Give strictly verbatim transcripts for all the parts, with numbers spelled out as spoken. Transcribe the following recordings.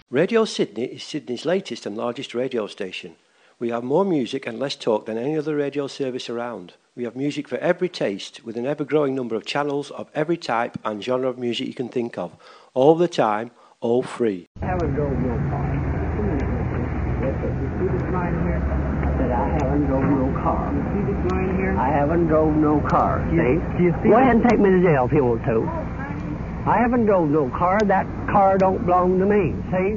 Radio Sydney is Sydney's latest and largest radio station. We have more music and less talk than any other radio service around. We have music for every taste, with an ever-growing number of channels of every type and genre of music you can think of. All the time, all free. I haven't drove no car. Yes, sir. You see this line here? I said I haven't drove no car. You see this line here? I haven't drove no car. See? Do you see? Go ahead and take me to jail if you want to. I haven't drove no car. That car don't belong to me. See?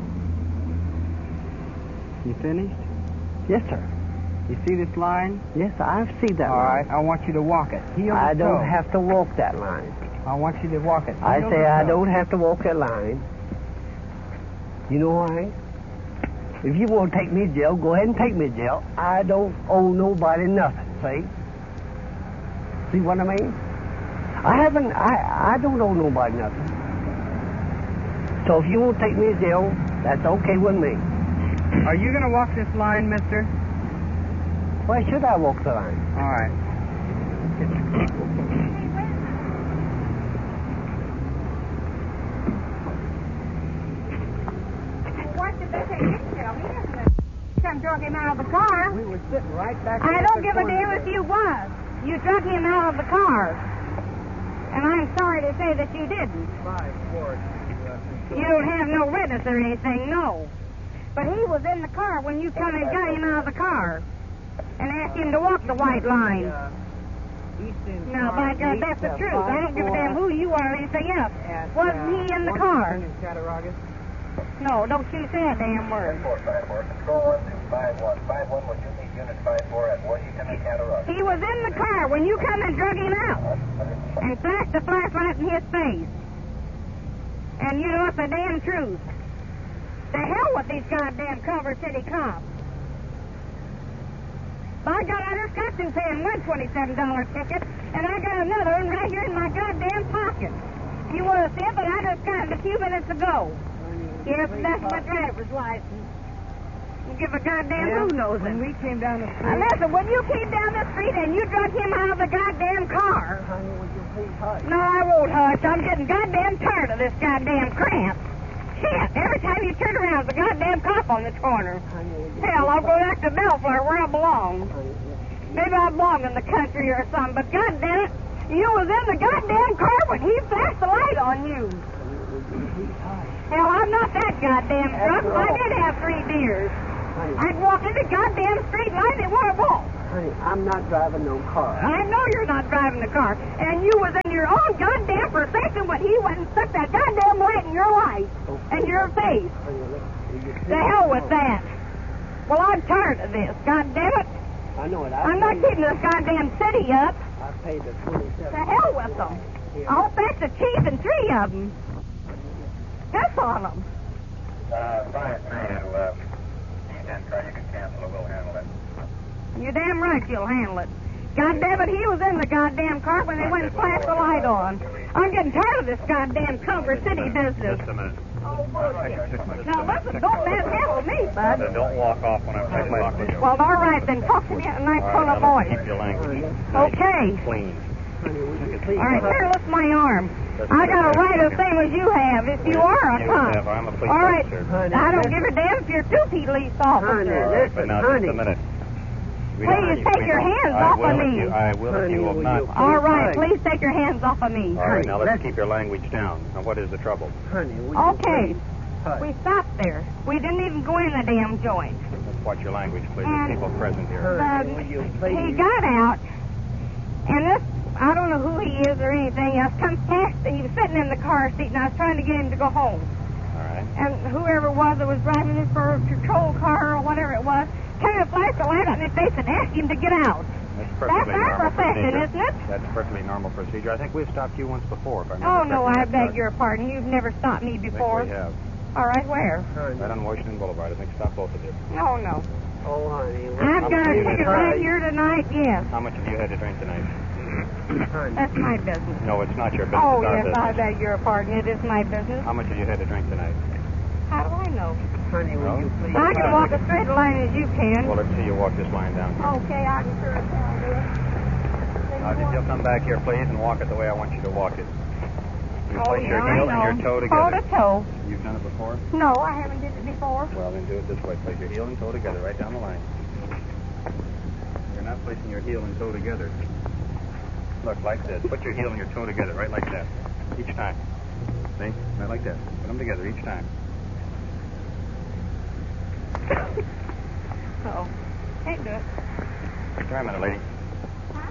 You finished? Yes, sir. You see this line? Yes, I see that All line. All right, I want you to walk it. Heel I to don't toe. have to walk that line. I want you to walk it. Heel I say I toe. don't have to walk that line. You know why? If you want to take me to jail, go ahead and take me to jail. I don't owe nobody nothing, see? See what I mean? I haven't, I, I don't owe nobody nothing. So if you want to take me to jail, that's okay with me. Are you going to walk this line, mister? Why should I walk the line? All right. What did they say? You tell me, isn't it? Come drug him out of the car. We were sitting right back I there don't at give the a corner damn there. if you was. You drug him out of the car. And I'm sorry to say that you didn't. Five, four, You don't have no witness or anything, no. But he was in the car when you come and got him out of the car and asked him to walk the white line. Now, by God, that's the truth. I don't give a damn who you are or anything else. Was he in the car? No, don't you say a damn word. He was in the car when you come and drug him out and flashed the flashlight in his face. And you know it's the damn truth. The hell with these goddamn Culver City cops. By God, I just got through paying one twenty-seven dollar ticket, and I got another one right here in my goddamn pocket. You want to see it, but I just got it a few minutes ago. Yes, that's my driver's license. You give a goddamn who knows it. When we came down the Now street... listen, when you came down the street and you drug him out of the goddamn car... Honey, would you please hush? No, I won't hush. I'm getting goddamn tired of this goddamn cramp. Shit, every time you turn around, there's a goddamn cop on this corner. Honey, would you Hell, I'll go back to Bellflower where I belong. Honey, Maybe I belong in the country or something, but goddamn it, you was in the goddamn car when he flashed the light on you. Hell, I'm not that goddamn drunk. I did have three beers. honey, I'd walk in the goddamn street light and want to walk. honey, I'm not driving no car. I know you're not driving the car, and you was in your own goddamn procession when he went and stuck that goddamn light in your light and your face. Honey, look, will you The please hell with hush? that. Well, I'm tired of this. Goddamn it. I know it. I I'm not paid- keeping this goddamn city up. I paid the twenty-seven. The hell with them. I'll bet the chief and three of them. Piss on them. Uh, fine, man. Uh, you can try, you can cancel it. We'll handle it. You're damn right you'll handle it. Goddamn it, he was in the goddamn car when they went and flashed the light on. I'm getting tired of this goddamn Culver City business. Just a minute. Oh, bullshit. Now, listen, don't manhandle me, bud. Then don't walk off when I'm saying walk with you. Well, all right, then talk to me in a nice tone of voice. Keep your language Okay. clean. Honey, would you please All right, hush? here, lift my arm. I got a right the same as you have, if you are a You cop. have. I'm a police All right, officer. Honey, I don't listen. give a damn if you're two police Honey, officers. listen, But now, honey. just a minute. We Please don't- take we your don't- hands I off will of if me. you- I will if Honey, you will will not. you- All right, Honey. please take your hands off of me. All right, now let's listen. keep your language down. Now, what is the trouble? Honey, would you Okay. please hush? We stopped there. We didn't even go in the damn joint. Let's watch your language, please. And- There's people present here. Honey, Um, will you he please? got out, and this, I don't know who he is or anything else, comes past, he was sitting in the car seat, and I was trying to get him to go home. All right. And whoever it was that was driving this for a patrol car or whatever it was, came and flashed the light on his face and asked him to get out. That's That's perfectly our normal profession, procedure. isn't it? That's perfectly normal procedure. I think we've stopped you once before, if I remember Oh, no, correctly, I Mister beg your pardon. You've never stopped me I think before. we have. All right, where? Honey. Right on Washington Boulevard. I think stop both of you. No, no. Oh, honey. will I've you got a please ticket hush? right here tonight, yes. How much have you had to drink tonight? Honey. That's my business. No, it's not your business. Oh, it's our yes, business. I beg your pardon. It is my business. How much have you had to drink tonight? How do I know? Honey, will No. you please? I can hush? walk as straight a line as you can. Well, let's see you walk this line down. Okay, I can sure as hell do it. Now, if you'll come back here, please, and walk it the way I want you to walk it. You Oh, place yeah, your I heel know. and your toe Toe together. to toe. You've done it before? No, I haven't did it before. Well, then do it this way. Place your heel and toe together right down the line. You're not placing your heel and toe together. Look, like this. Put your heel and your toe together right like that. Each time. See? Right like that. Put them together each time. Uh-oh. Can't do it. Try a minute, lady.